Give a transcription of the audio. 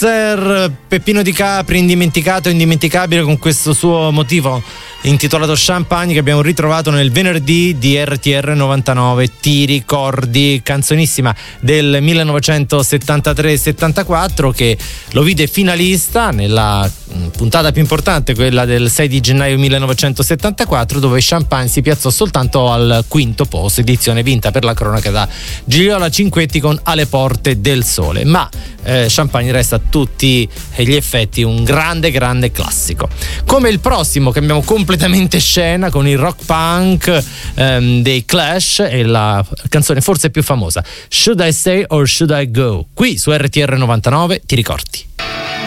Mixer, Peppino Di Capri, indimenticato e indimenticabile con questo suo motivo intitolato Champagne, che abbiamo ritrovato nel venerdì di RTR 99. Ti ricordi? Canzonissima del 1973-74 che lo vide finalista nella puntata più importante, quella del 6 di gennaio 1974, dove Champagne si piazzò soltanto al quinto posto, edizione vinta per la cronaca da Gigliola Cinquetti con Alle porte del sole. Ma Champagne resta a tutti gli effetti un grande classico, come il prossimo. Cambiamo completamente scena con il rock punk dei Clash e la canzone forse più famosa, Should I Stay or Should I Go, qui su RTR 99. Ti ricordi?